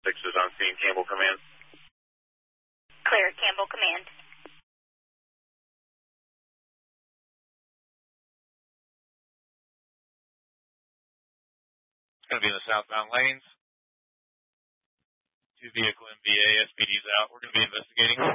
6 is on scene. Campbell Command. Clear, Campbell Command. It's going to be in the southbound lanes. 2 vehicle MVA, SPD's out. We're going to be investigating.